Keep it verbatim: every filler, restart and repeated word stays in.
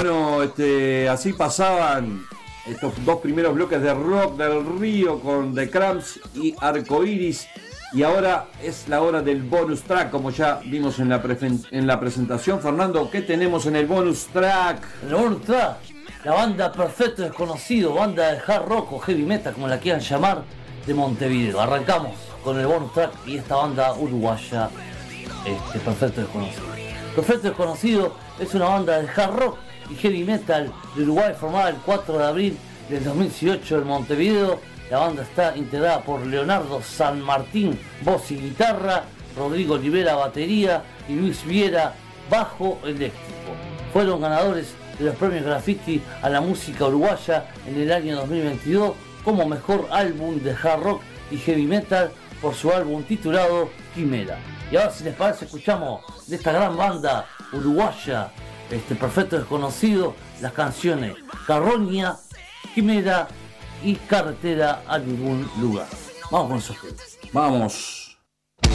Bueno, este, así pasaban estos dos primeros bloques de Rock del Río con The Cramps y Arcoiris. Y ahora es la hora del bonus track, como ya vimos en la, pre- en la presentación. Fernando, ¿qué tenemos en el bonus track? En el bonus track, la banda Perfecto Desconocido, banda de hard rock o heavy metal, como la quieran llamar, de Montevideo. Arrancamos con el bonus track y esta banda uruguaya, este, Perfecto Desconocido. Perfecto Desconocido es una banda de hard rock y heavy metal de Uruguay, formada el cuatro de abril del dos mil dieciocho en Montevideo. La banda está integrada por Leonardo San Martín, voz y guitarra, Rodrigo Olivera, batería y Luis Viera, bajo eléctrico. Fueron ganadores de los premios Graffiti a la música uruguaya en el año dos mil veintidós como mejor álbum de hard rock y heavy metal por su álbum titulado Quimera. Y ahora, si les parece, escuchamos de esta gran banda uruguaya, este Perfecto Desconocido, las canciones Carroña, Quimera y Carretera a ningún lugar. Vamos con esos temas. Vamos.